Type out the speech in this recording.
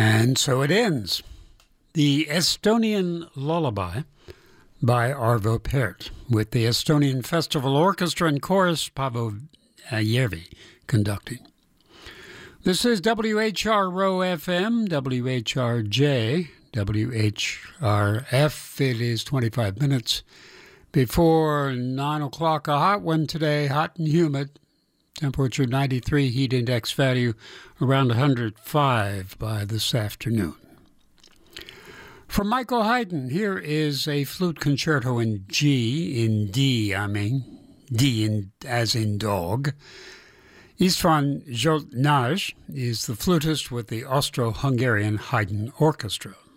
And so it ends. The Estonian Lullaby by Arvo Pärt, with the Estonian Festival Orchestra and Chorus Paavo Järvi conducting. This is WHRO FM, WHRJ, WHRF. It is 25 minutes before 9 o'clock. A hot one today, hot and humid. Temperature 93, heat index value around 105 by this afternoon. From Michael Haydn, here is a flute concerto in D, as in dog. István Zsolnai is the flutist with the Austro-Hungarian Haydn Orchestra.